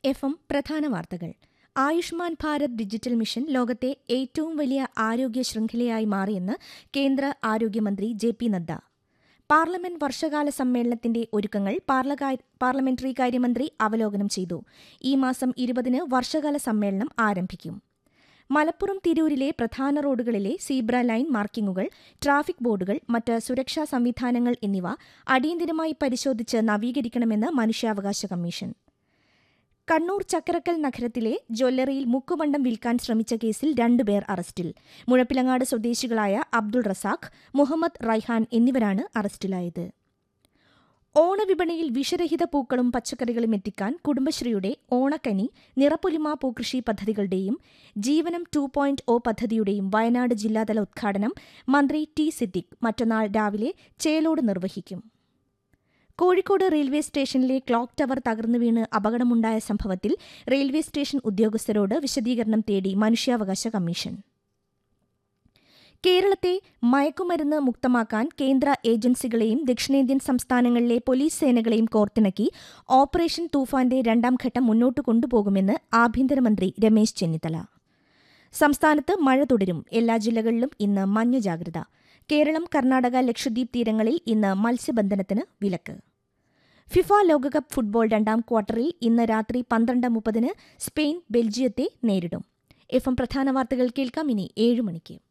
F പ്രധാന വാർത്തകൾ. Ayushman Bharat digital mission ലോകത്തെ ഏറ്റവും വലിയ ആരോഗ്യ ശൃംഖലയായി മാറിയെന്ന് കേന്ദ്ര ആരോഗ്യമന്ത്രി ജെ.പി. നദ്ദ. പാർലമെന്റ് വർഷകാല സമ്മേളനത്തിന്റെ ഒരുക്കങ്ങൾ പാർലമെന്ററി കാര്യമന്ത്രി അവലോകനം ചെയ്തു. ഈ മാസം 20-ന് വർഷകാല സമ്മേളനം ആരംഭിക്കും. മലപ്പുറം തിരൂരിലെ പ്രധാന റോഡുകളിലെ സീബ്ര ലൈൻ മാർക്കിംഗുകൾ, ട്രാഫിക് ബോർഡുകൾ, മറ്റ് സുരക്ഷാ സംവിധാനങ്ങൾ എന്നിവ അടിയന്തരമായി പരിശോധിച്ച് നവീകരിക്കണമെന്ന് മനുഷ്യാവകാശ കമ്മീഷൻ. കണ്ണൂർ ചക്കരക്കൽ നഗരത്തിലെ ജ്വല്ലറിയിൽ മുക്കുപണ്ടം വിൽക്കാൻ ശ്രമിച്ച കേസിൽ 2 പേർ അറസ്റ്റിൽ. മുഴപ്പിലങ്ങാട് സ്വദേശികളായ അബ്ദുൾ റസാഖ്, മുഹമ്മദ് റൈഹാൻ എന്നിവരാണ് അറസ്റ്റിലായത്. ഓണവിപണിയിൽ വിഷരഹിത പൂക്കളും പച്ചക്കറികളും എത്തിക്കാൻ കുടുംബശ്രീയുടെ ഓണക്കനി, നിറപ്പൊലിമ പൂക്കൃഷി പദ്ധതികളുടെയും ജീവനം 2.0 പദ്ധതിയുടെയും വയനാട് ജില്ലാതല ഉദ്ഘാടനം മന്ത്രി ടി സിദ്ദിഖ് മറ്റന്നാൾ രാവിലെ ചേലോട് നിർവഹിക്കും. കോഴിക്കോട് റെയിൽവേ സ്റ്റേഷനിലെ ക്ലോക്ക് ടവർ തകർന്നു വീണ് അപകടമുണ്ടായ സംഭവത്തിൽ റെയിൽവേ സ്റ്റേഷൻ ഉദ്യോഗസ്ഥരോട് വിശദീകരണം തേടി മനുഷ്യാവകാശ കമ്മീഷൻ. കേരളത്തെ മയക്കുമരുന്ന് മുക്തമാക്കാൻ കേന്ദ്ര ഏജൻസികളെയും ദക്ഷിണേന്ത്യൻ സംസ്ഥാനങ്ങളിലെ പോലീസ് സേനകളെയും കോർത്തിണക്കി ഓപ്പറേഷൻ തൂഫാന്റെ 2ാം ഘട്ടം മുന്നോട്ട് കൊണ്ടുപോകുമെന്ന് ആഭ്യന്തരമന്ത്രി രമേശ് ചെന്നിത്തല. സംസ്ഥാനത്ത് മഴ തുടരും. എല്ലാ ജില്ലകളിലും ഇന്ന് മഞ്ഞ ജാഗ്രത. കേരളം, കർണാടക, ലക്ഷദ്വീപ് തീരങ്ങളിൽ ഇന്ന് മത്സ്യബന്ധനത്തിന് വിലക്ക്. ഫിഫ ലോകകപ്പ് ഫുട്ബോൾ 2ാം ക്വാർട്ടറിൽ ഇന്ന് രാത്രി 12:30-ന് സ്പെയിൻ ബെൽജിയത്തെ നേരിടും. എഫ് പ്രധാന വാർത്തകൾ കേൾക്കാം ഇനി 7 മണിക്ക്.